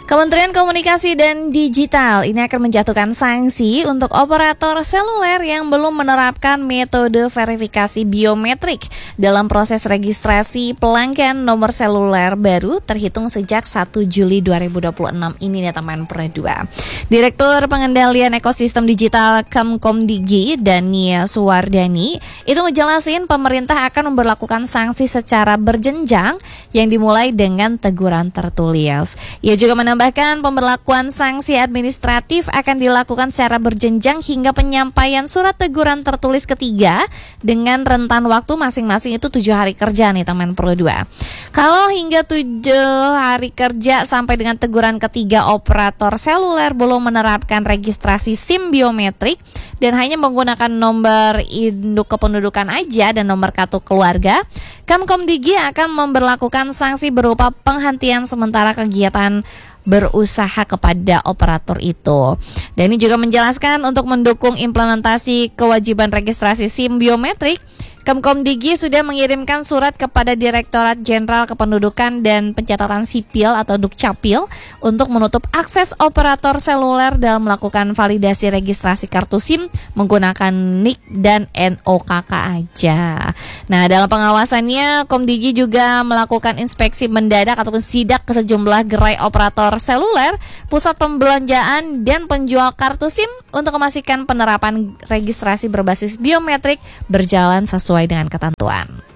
Kementerian Komunikasi dan Digital ini akan menjatuhkan sanksi untuk operator seluler yang belum menerapkan metode verifikasi biometrik dalam proses registrasi pelanggan nomor seluler baru terhitung sejak 1 Juli 2026 ini ya teman Pro2. Direktur Pengendalian Ekosistem Digital Kemkomdigi Dania Suwardani itu ngejelasin pemerintah akan memberlakukan sanksi secara berjenjang yang dimulai dengan teguran tertulis. Ia juga menambahkan pemberlakuan sanksi administratif akan dilakukan secara berjenjang hingga penyampaian surat teguran tertulis ketiga dengan rentan waktu masing-masing itu 7 hari kerja nih teman Pro2. Kalau hingga 7 hari kerja sampai dengan teguran ketiga operator seluler belum menerapkan registrasi SIM biometrik dan hanya menggunakan nomor induk kependudukan aja dan nomor kartu keluarga, Kemkomdigi akan memberlakukan sanksi berupa penghentian sementara kegiatan berusaha kepada operator itu. Dan ini juga menjelaskan untuk mendukung implementasi kewajiban registrasi SIM biometrik, Kemkomdigi sudah mengirimkan surat kepada Direktorat Jenderal Kependudukan dan Pencatatan Sipil atau Dukcapil untuk menutup akses operator seluler dalam melakukan validasi registrasi kartu SIM menggunakan NIK dan NOKK aja. Nah, dalam pengawasannya, Komdigi juga melakukan inspeksi mendadak ataupun sidak ke sejumlah gerai operator seluler, pusat pembelanjaan, dan penjual kartu SIM untuk memastikan penerapan registrasi berbasis biometrik berjalan sesuai dengan ketentuan.